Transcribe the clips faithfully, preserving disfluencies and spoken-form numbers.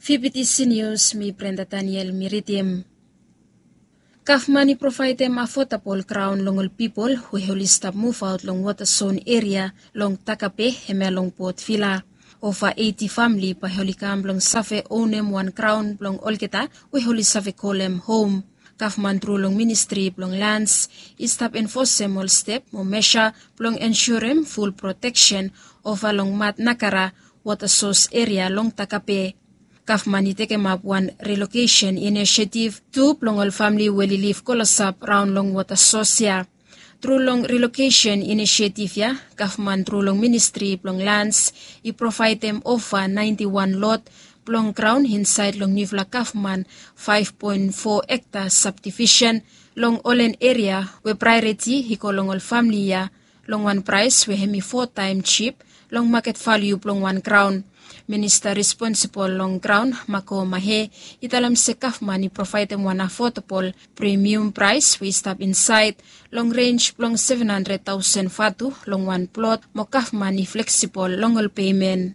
V B T C News, mi Brenda Daniel Miritim. Government provide them affordable ground long people who will stop move out long water zone area long Takape heme long Port Villa. Over eighty family pa holikam long safe onem one ground long Olgeta we holi safe call them home. Government through long ministry long lands stop enforce them all step mo measure long ensure them full protection over long mat nakara water source area long Takape. Government take up one relocation initiative to plong family will live kolasap round long water source ya. Through long relocation initiative ya, government through long ministry plong lands, I provide them over ninety-one lot plong ground inside long Nivla government five point four hectares subdivision long Olen area where priority hiko long all family ya, long one price we hemi four time cheap long market value plong one ground. Minister responsible long ground Mako Mahe italam se government provide them one affordable premium price we stop inside long range long seven hundred thousand fatu long one plot mo government flexible long all payment.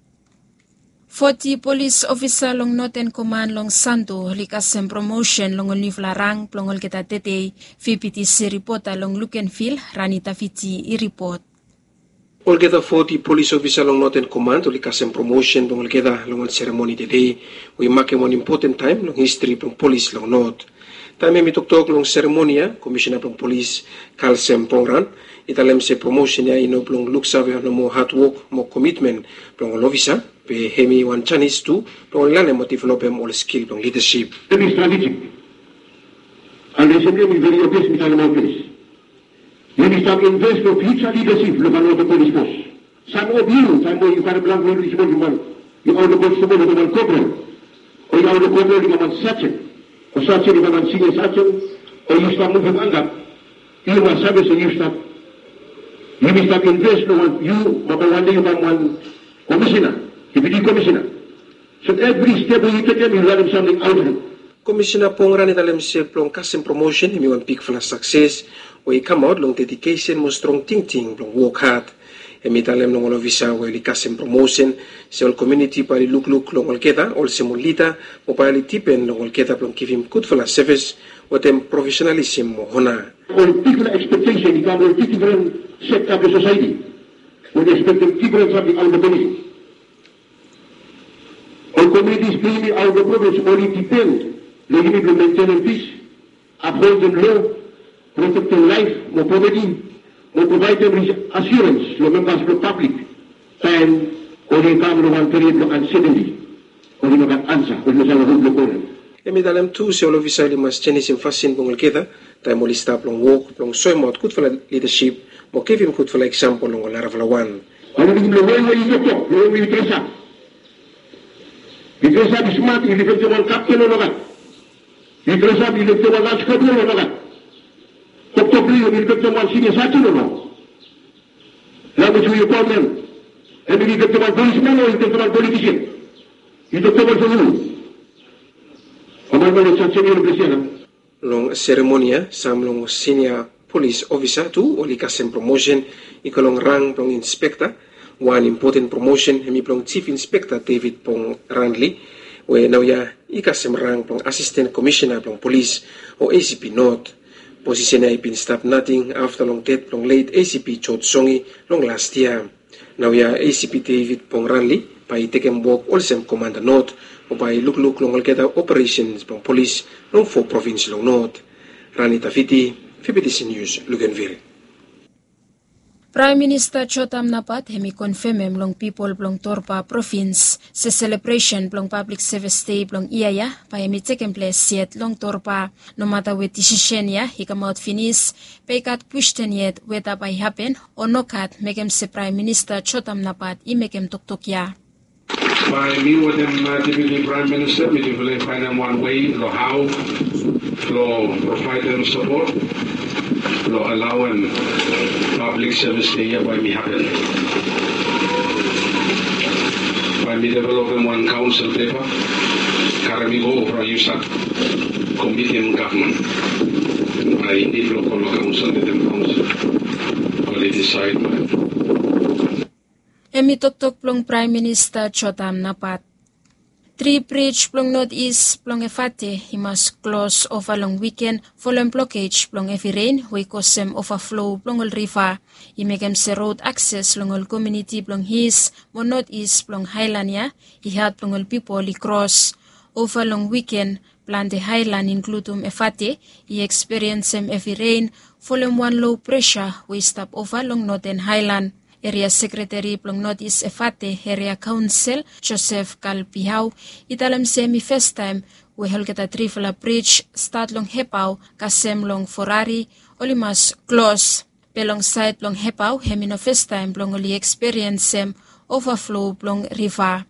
forty police officer long Northern Command long Santo likasem promotion long Nivla rang long ol kita tete V P T C reporter long Lukenfield Ranita Fiti I report. Olgeda forty police officer long Northern Command ulikasem promotion long olgeda long ceremony today we mark one important time long history from police long North. Time mi tok long ceremony ya commissioner from police Kalsem Pongran italem se promotion ya ino long look sabe no mo hard work mo commitment long officer pe hemi one Chinese too long lane mo develop all skill long leadership. Very strategic. And recently we very obvious in China police. You need to invest for future leadership look at the police force. Some of you, some of you can belong to the one. You are the constable of the one corporal. Or you are the corporal of the one sergeant. Or sergeant of the one senior sergeant. Or you start moving on up. You must service and you start. You need to invest for one. You, but one day you become one commissioner. You become commissioner. So every step you take them, you learn something out of it. Commissioner Pongran italem se plong kasem promotion hemi one big flash success. We come out long dedication mo strong thinking long work hard. Hemi italem long all officer we kasem promotion se all community pali look look long all keta all se mo lita mo pali tipen long all keta plong give him good flash service with them professionalism mo honor. All people expectation you come all different set of the society. We expect them different something out of the community. All communities clearly out of the province only depend. They need to maintain peace, uphold the law, protect their life, more poverty, more provide them assurance to members of the public. And only come to one period of uncertainty. Only no can answer when you say a good local. Emi dalem tu se all officer li mas chenis in fasin bong alkeda, tay mo lista plong work, plong soy mo good for leadership, mo give him good for example long lara flawan. Ano din lo way you talk, lo way you dress up. You dress up smart, you defend one captain or not. You dress up, you look to one large couple or not. Top top you look to one senior sergeant or not. Now which will you call them? And you look to one policeman or you look to one politician? You look to one for you. Long ceremony, some long senior police officer too, oli kasem promotion, ikalong rang long inspector, one important promotion, hemi long chief inspector David Pong Randley, where now ya ikasem rang long assistant commissioner long police or A C P North. Position I been stopped nothing after long death long late A C P Chot Songi long last year. Now ya A C P David Pong Randley by taking work also commander North. By look look long algeta operations from police long for province long north. Ranita Fiti, V B T C News, Luganville. Prime Minister Chotam Napat hemi confirm long people long Torpa province se celebration long public service day long Iaya pa hemi taken place yet long Torpa no matter with decision ya he come out finish pay kat question yet whether by happen or no kat megem se Prime Minister Chotam Napat I megem tok tok ya. By me with them uh, Deputy Prime Minister, we will find them one way, the how, to provide them support, to allow them public service here by me happen. By me develop them one council paper, carry me go for use that committee and government. I develop all the council, let them council, or they decide. Emi tok tok plong Prime Minister Chotam Napat. Three bridge plong northeast plong efate he must close over long weekend following blockage plong heavy rain we cause them overflow plongol river. He make them se road access longol community plong his mo northeast plong highland ya he had plongol people he cross over long weekend plan the highland include um efate he experience them heavy rain following one low pressure we stop over long northern highland. Area Secretary plong Northeast Efate Area Council Joseph Calpihau italam semi first time we helgeta trifla bridge start long hepau kasem long Ferrari olimas close pelong side long hepau hemino first time plong oli experience sem overflow plong river.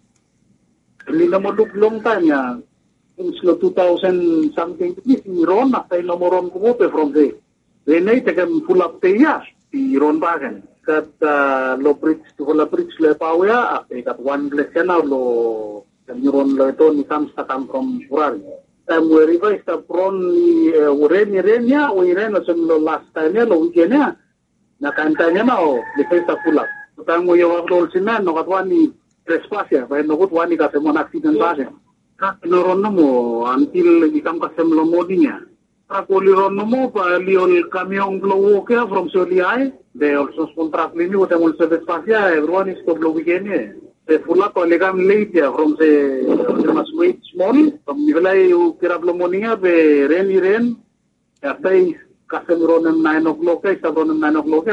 Lina mo long time ya in slow two thousand something ni ron na tay no moron ko from the renay tagan full up te ya ti ron bagan. Kat uh, lo bridge to la bridge le pawya ate kat one lesson lo kamiron lo ito ni comes to come from Ferrari. Time we revise the pron ni uren ni renya o iren lo lo last time lo weekend ya na kanta niya na o ni pesa pula. Time we yo rol sinan no katwan ni trespass ya ba no katwan ni kasi mo accident ba siya. Kat noron mo until ikam kasem lo modinya. Rakuliron mo pa liol kamyong blow kaya from Soliay. They also contract me with them also Vespasia. Everyone is to blow weekend. The full up legam late from the they must wait small. From Nikolai you kirablo monia be rain rain. After Casemiron and nine o'clock, Sabron and nine o'clock.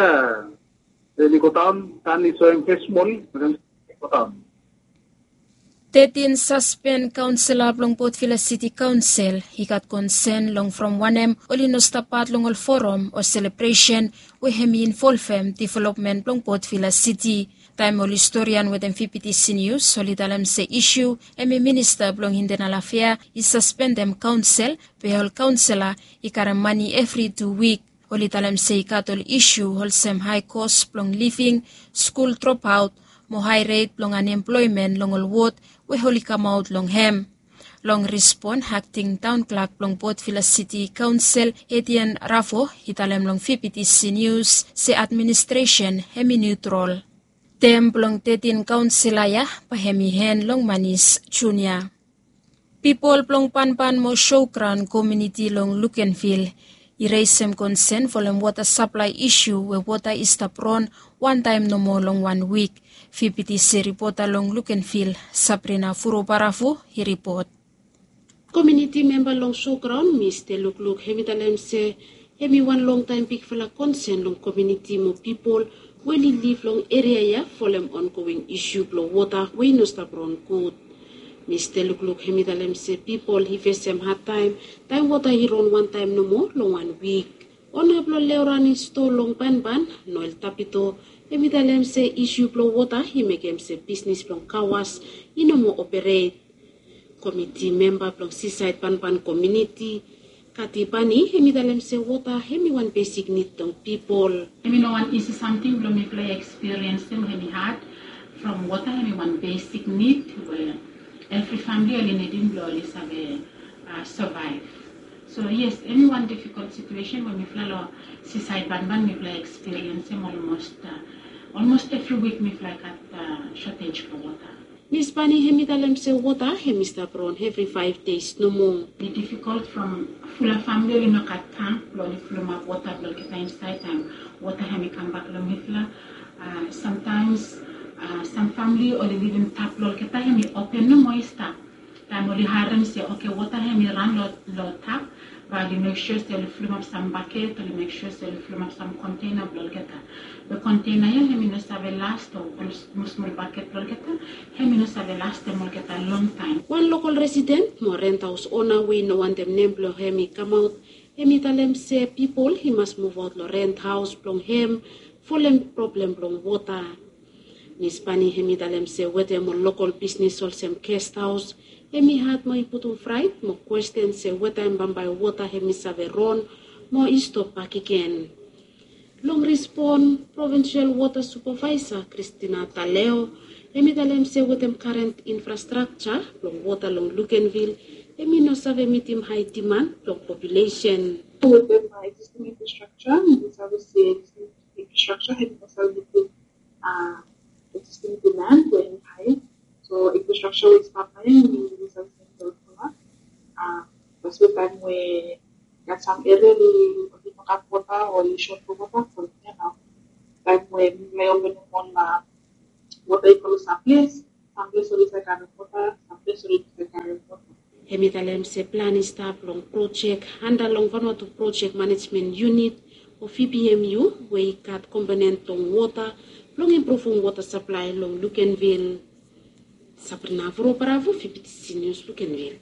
Then you go down. Tan is so small. Then go down. thirteen suspend councillor long Port Vila City Council he got consent long from one M oli no stapat long ol forum or celebration we hemi involve development long Port Vila City. Time ol historian with M V P T C News solidalam se issue emi minister long hindenal affair is suspend them council behol councillor ikaram money every two week. Olitalam se ikatol issue wholesome high cost long living school dropout mo high rate long unemployment long ol ward we holy come out long hem. Long respond acting town clerk long Port Vila City Council Etienne Rafo hitalem long V P T C News se administration hemi neutral. Tem long thirteen councilor ya pahemi hen long manis junior. People plong panpan mo showground community long Lukenville erase some concern for long water supply issue where water is tapron one time no more long one week. V P T C reporter long Lukenville Sabrina Furobarafu he report. Community member long showground Mister Luk Luk hemitalem se hemi one long time big fella concern long community mo people will live long area ya for them ongoing issue blow water we no stapron good. Mister Luk Luk hemitalem se people he face them hard time time water he run one time no more long one week. Onablo leurani store long ban ban noel tapito hemitalem se issue blow water he make him se business long kawas ino mo operate. Committee member from Seaside Panpan community Katipani hemitalem se water hemi one basic need tong people. Hemi no one is something lo me play experience them hemi had from water hemi one basic need where every family only needing blood is uh, survive. So yes, any one difficult situation when we fly Seaside Panpan me play experience them almost uh, almost every week me fly at uh, shortage for water. Miss Pani hemitalem se water hemista pron every five days no more. It's difficult from full family you know kat tank bloody full of water blood get inside time water hemi come back lo mifla. Uh, sometimes uh, some family only live in tap blood get hemi open no moista. Time only harem say okay water hemi run lo lo tap but you make sure say you fill up some bucket or you make sure say you fill up some container blood get the container here hemi no save last or small bucket blood get hemi no save last them get a long time. One local resident more rent house owner we no want them name blow hemi come out hemi talem say people he must move out lo rent house blong him full problem blong water. Nispani hemi talem say whether more local business or some guest house hemi had mo iputung fright mo question say whether mbambay water hemi save ron mo istop back again. Long respond provincial water supervisor Christina Taleo hemi talem say with them current infrastructure long water long Lukenville hemi no save meet him high demand long population. With them uh, existing infrastructure, we service the existing infrastructure hemi no save meet uh, existing demand going high. So infrastructure is part of it. We use some things uh, that's the time where got some area the got water or you short for water for you know time where we may open on uh, water equal some place, some place where it's like kind of water, some place where it's like kind of water. Hemitalem se plan staff long project handa long Vanuatu project management unit of V P M U where got component long water long improving water supply long Lukenville Sapernavro Bravo V P T C News Lukenville.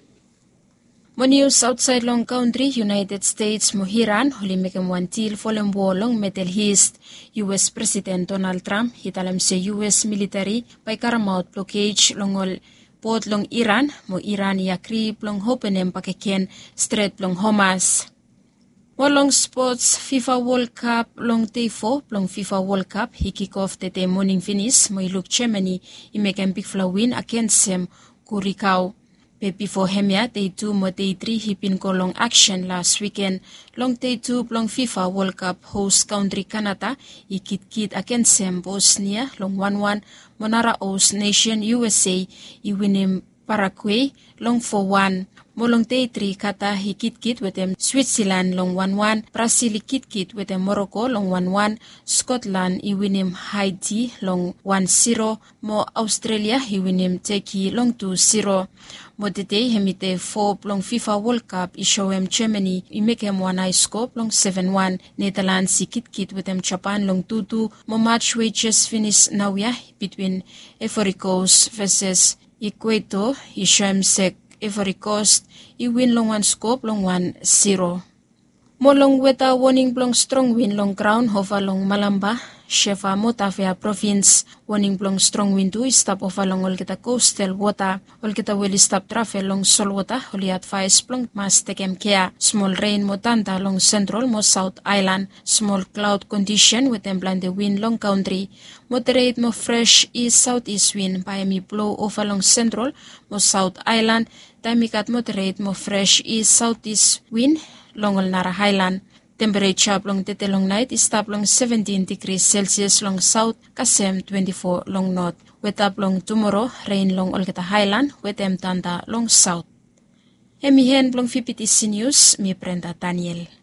Mo news outside long country, United States mo Iran huli mekem wantil folem long Middle East. U S President Donald Trump hitalam se U S military by Karamaut blockage longol port long Iran mo Iran yakri long hopenem pakeken Strait long Hamas. Mo long sports FIFA World Cup long day four long FIFA World Cup he kick off the day morning finish mo iluk Germany i mekem big fla win against sem Curacao. Pe before hemia day two mo day three he pin ko long action last weekend long day two long FIFA World Cup host country Canada i kit kit against sem Bosnia long one one monara host nation U S A i winim Paraguay long four one. Molong day three kata hi kit kit with them Switzerland long one one, Brazil kit kit with them Morocco long one one, Scotland i winim Haiti long one zero, mo Australia hi winim Turkey long two zero. Mo today hemite four long FIFA World Cup i show em Germany i make em one high scope long seven one, Netherlands i kit kit with them Japan long two two, mo match we just finished now ya between Ivory Coast versus Ecuador i show em sek Ivory Coast i win long one scope long one zero. Mo long weather warning blong strong wind long ground hova long Malamba, Shefa Motavia province warning blong strong wind to stop over long all kita coastal water, all kita will stop travel long sol water, holy advice blong mas tekem care, small rain mo tanda long central mo south island, small cloud condition with them blind the wind long country, moderate mo fresh east southeast wind by me blow over long central mo south island, Tamikat moderate mo fresh east southeast wind long all Nara Highland. Temperature long tete long night is stop long seventeen degrees Celsius long south, Kasem twenty-four long north. Wet up long tomorrow, rain long all kita Highland, wet em tanda long south. Emihen long V P T C News, mi Brenda Daniel.